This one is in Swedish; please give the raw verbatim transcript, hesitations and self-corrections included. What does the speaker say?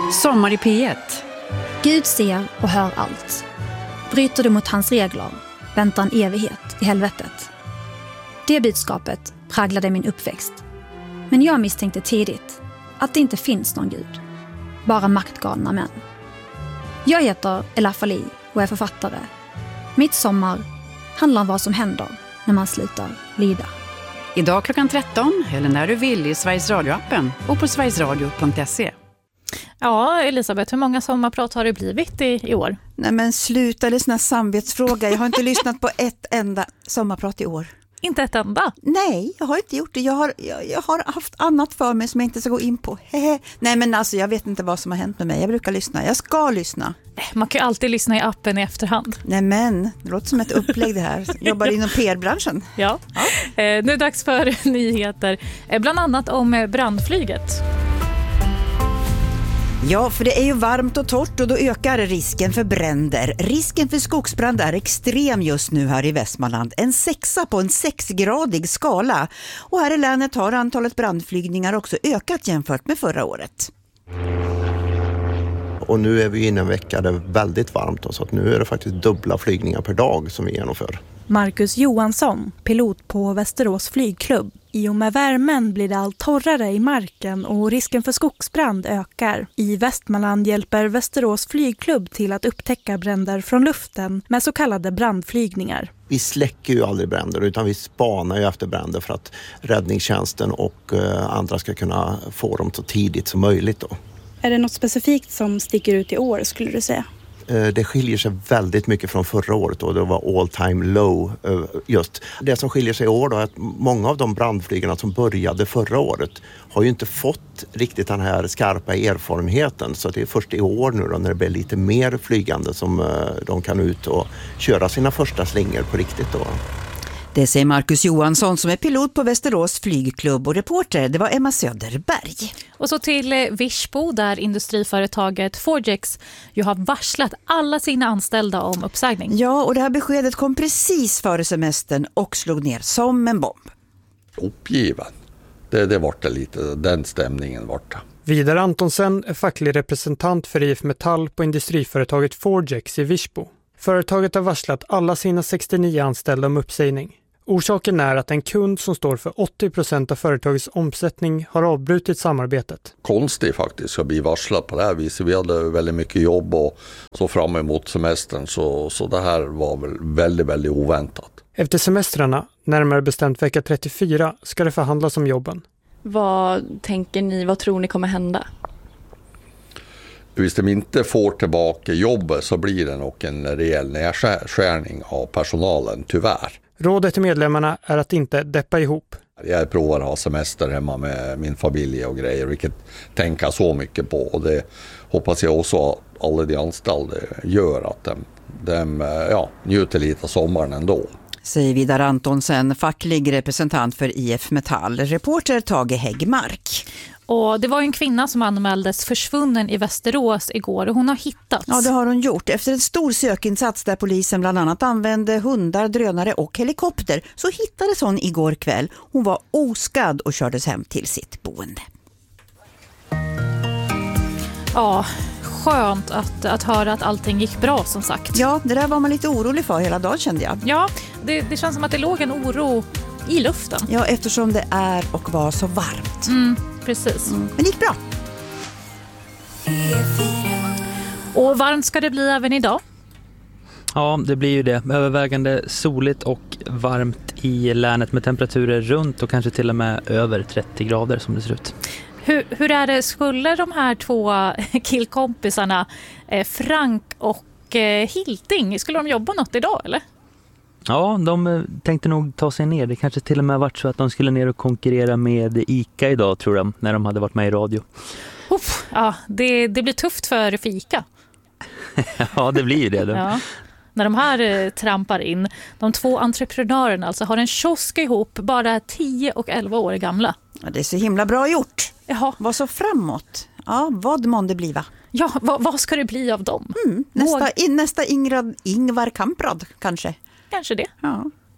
Sommar i P ett. Gud ser och hör allt. Bryter du mot hans regler, väntar en evighet i helvetet. Det budskapet präglade min uppväxt. Men jag misstänkte tidigt att det inte finns någon gud. Bara maktgalna män. Jag heter Elaf Ali och är författare. Mitt sommar handlar om vad som händer när man slutar lida. Idag klockan tretton eller när du vill i Sveriges Radio-appen och på sverigesradio punkt se. Ja, Elisabeth, hur många sommarprat har det blivit i, i år? Nej men sluta, det är sån här samvetsfråga. Jag har inte lyssnat på ett enda sommarprat i år. Inte ett enda? Nej, jag har inte gjort det. Jag har, jag, jag har haft annat för mig som jag inte ska gå in på. Hehe. Nej men alltså, jag vet inte vad som har hänt med mig. Jag brukar lyssna. Jag ska lyssna. Man kan ju alltid lyssna i appen i efterhand. Nej men, det låter som ett upplägg det här. Jag jobbar inom P R-branschen. Ja, ja. Eh, nu är det dags för nyheter. Eh, bland annat om brandflyget. Ja, för det är ju varmt och torrt och då ökar risken för bränder. Risken för skogsbrand är extrem just nu här i Västmanland. En sexa på en sexgradig skala. Och här i länet har antalet brandflygningar också ökat jämfört med förra året. Och nu är vi inne en vecka där det är väldigt varmt. Så att nu är det faktiskt dubbla flygningar per dag som vi genomför. Marcus Johansson, pilot på Västerås flygklubb. I och med värmen blir det allt torrare i marken och risken för skogsbrand ökar. I Västmanland hjälper Västerås flygklubb till att upptäcka bränder från luften med så kallade brandflygningar. Vi släcker ju aldrig bränder utan vi spanar ju efter bränder för att räddningstjänsten och andra ska kunna få dem så tidigt som möjligt då. Är det något specifikt som sticker ut i år skulle du säga? Det skiljer sig väldigt mycket från förra året och det var all time low just. Det som skiljer sig i år då är att många av de brandflygarna som började förra året har ju inte fått riktigt den här skarpa erfarenheten. Så det är först i år nu då när det blir lite mer flygande som de kan ut och köra sina första slingor på riktigt då. Det säger Marcus Johansson som är pilot på Västerås flygklubb och reporter. Det var Emma Söderberg. Och så till Virsbo där industriföretaget Forgex ju har varslat alla sina anställda om uppsägning. Ja, och det här beskedet kom precis före semestern och slog ner som en bomb. Uppgiven. Det, det var det lite, den stämningen var det. Vidar Antonsen är facklig representant för I F Metall på industriföretaget Forgex i Virsbo. Företaget har varslat alla sina sextionio anställda om uppsägning. Orsaken är att en kund som står för åttio procent av företagets omsättning har avbrutit samarbetet. Konstigt faktiskt att bli varslad på det här viset. Vi hade väldigt mycket jobb och så fram emot semestern så, så det här var väl väldigt, väldigt oväntat. Efter semestrarna, närmare bestämt vecka trettiofyra, ska det förhandlas om jobben. Vad tänker ni, vad tror ni kommer hända? Hvis de inte får tillbaka jobbet så blir det nog en rejäl nedskärning av personalen, tyvärr. Rådet till medlemmarna är att inte deppa ihop. Jag provar att ha semester hemma med min familj och grejer, vilket tänker så mycket på. Och det hoppas jag också att alla de anställda gör, att de, de ja, njuter lite av sommaren ändå. Säger Vidar Antonsen, facklig representant för I F Metall. Reporter Tage Häggmark. Och det var en kvinna som anmäldes försvunnen i Västerås igår och hon har hittats. Ja, det har hon gjort. Efter en stor sökinsats där polisen bland annat använde hundar, drönare och helikopter så hittades hon igår kväll. Hon var oskadd och kördes hem till sitt boende. Ja, skönt att, att höra att allting gick bra som sagt. Ja, det där var man lite orolig för hela dagen kände jag. Ja, det, det känns som att det låg en oro i luften. Ja, eftersom det är och var så varmt. Mm, precis. Mm. Men det gick bra. Och varmt ska det bli även idag? Ja, det blir ju det. Övervägande soligt och varmt i länet med temperaturer runt och kanske till och med över trettio grader som det ser ut. Hur, hur är det, skulle de här två killkompisarna, eh, Frank och eh, Hilting, skulle de jobba något idag eller? Ja, de tänkte nog ta sig ner. Det kanske till och med varit så att de skulle ner och konkurrera med ICA idag, tror jag, när de hade varit med i radio. Uff, ja, det, det blir tufft för Fika. Ja, det blir ju det. Ja. När de här eh, trampar in, de två entreprenörerna alltså har en kiosk ihop, bara tio och elva år gamla. Ja, det är så himla bra gjort. Jaha. Var så framåt. Ja, vad månde bliva? Ja, vad, vad ska det bli av dem? Mm, nästa, in, nästa Ingrid, Ingvar Kamprad kanske. Kanske det. Ja.